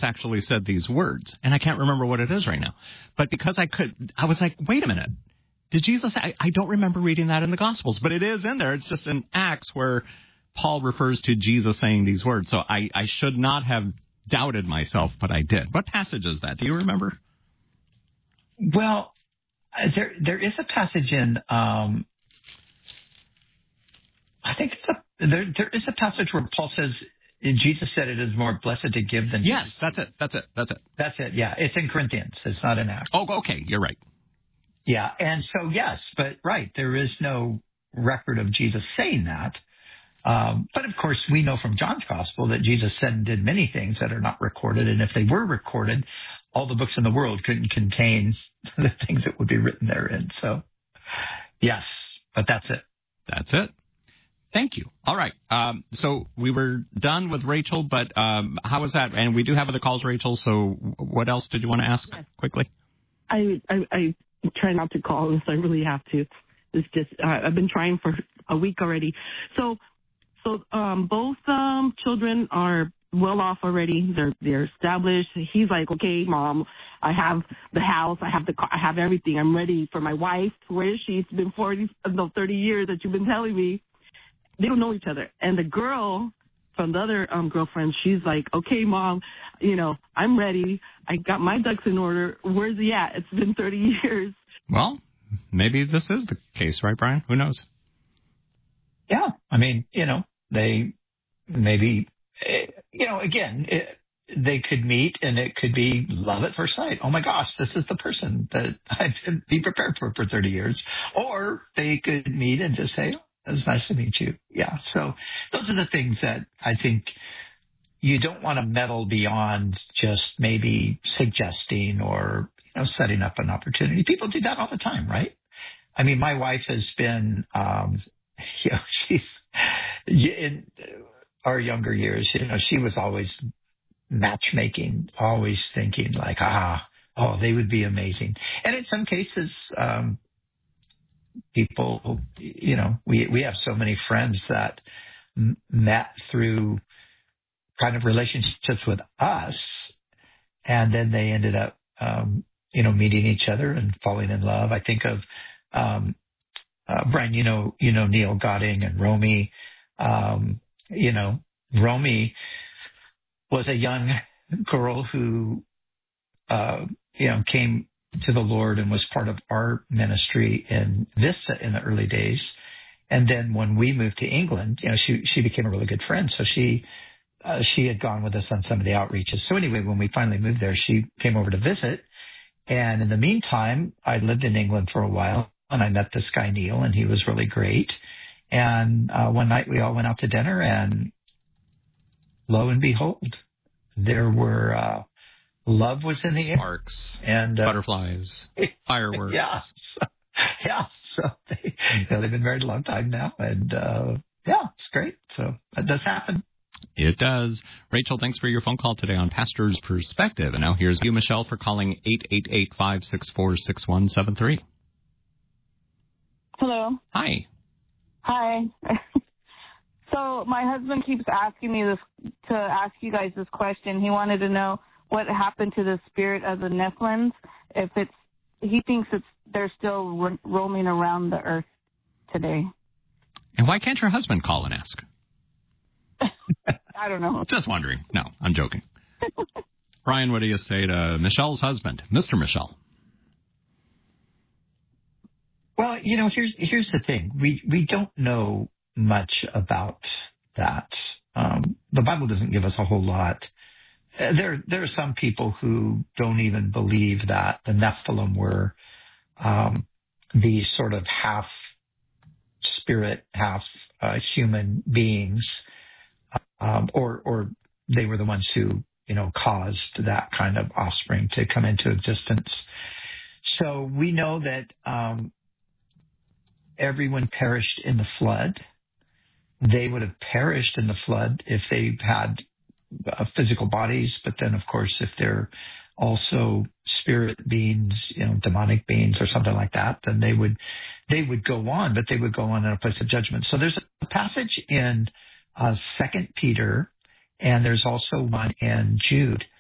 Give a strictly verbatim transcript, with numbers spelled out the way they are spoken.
actually said these words, and I can't remember what it is right now. But because I could, I was like, wait a minute. Did Jesus, I, I don't remember reading that in the Gospels, but it is in there. It's just in Acts where Paul refers to Jesus saying these words. So I, I should not have doubted myself, but I did. What passage is that? Do you remember? Well, there there is a passage in, um, I think it's a, there there is a passage where Paul says, Jesus said it is more blessed to give than Yes, use. that's it. That's it. That's it. That's it. Yeah, it's in Corinthians. It's not in Acts. Oh, okay. You're right. Yeah, and so yes, but right, there is no record of Jesus saying that. Um, but of course, we know from John's Gospel that Jesus said and did many things that are not recorded, and if they were recorded, all the books in the world couldn't contain the things that would be written therein. So, yes, but that's it. That's it. Thank you. All right. Um, so we were done with Rachel, but um, how was that? And we do have other calls, Rachel. So what else did you want to ask quickly? I, I, I try not to call unless I really have to. It's just uh, I've been trying for a week already. So, so um, both um, children are well off already. They're they're established. He's like, okay, mom, I have the house, I have the car, I have everything. I'm ready for my wife. Where is she? It's been forty, no, thirty years that you've been telling me. They don't know each other. And the girl from the other um, girlfriend, she's like, okay, mom, you know, I'm ready. I got my ducks in order. Where's he at? It's been thirty years. Well, maybe this is the case, right, Brian? Who knows? Yeah. I mean, you know, they maybe, you know, again, it, they could meet and it could be love at first sight. Oh, my gosh, this is the person that I've been be prepared for for thirty years. Or they could meet and just say, it's nice to meet you. Yeah. So those are the things that I think you don't want to meddle beyond just maybe suggesting or, you know, setting up an opportunity. People do that all the time, right? I mean, my wife has been, um, you know, she's in our younger years, you know, she was always matchmaking, always thinking like, ah, oh, they would be amazing. And in some cases, um, people, you know, we, we have so many friends that m- met through kind of relationships with us, and then they ended up, um, you know, meeting each other and falling in love. I think of, um, uh, Brian, you know, you know, Neil Godding and Romy, um, you know, Romy was a young girl who, uh, you know, came to the Lord and was part of our ministry in Vista in the early days. And then when we moved to England, you know, she, she became a really good friend. So she, uh, she had gone with us on some of the outreaches. So anyway, when we finally moved there, she came over to visit. And in the meantime, I lived in England for a while and I met this guy, Neil, and he was really great. And, uh, one night we all went out to dinner and lo and behold, there were, uh, love was in the air. Sparks, and uh, butterflies, fireworks. Yeah. So, yeah. So they, you know, they've been married a long time now. And uh, yeah, it's great. So that does happen. It does. Rachel, thanks for your phone call today on Pastor's Perspective. And now here's you, Michelle, for calling eight eight eight, five six four, six one seven three. Hello. Hi. Hi. So my husband keeps asking me this to ask you guys this question. He wanted to know what happened to the spirit of the Nephilims. If it's, he thinks it's they're still ro- roaming around the earth today. And why can't your husband call and ask? I don't know. Just wondering. No, I'm joking. Brian, what do you say to Michelle's husband, Mister Michelle? Well, you know, here's here's the thing. We we don't know much about that. Um, the Bible doesn't give us a whole lot. Uh, there there are some people who don't even believe that the Nephilim were um, these sort of half spirit, half uh, human beings, um, or or they were the ones who, you know, caused that kind of offspring to come into existence. So we know that um, everyone perished in the flood. They would have perished in the flood if they had uh, physical bodies, but then, of course, if they're also spirit beings, you know, demonic beings or something like that, then they would they would go on, but they would go on in a place of judgment. So there's a passage in uh, Second Peter, and there's also one in Jude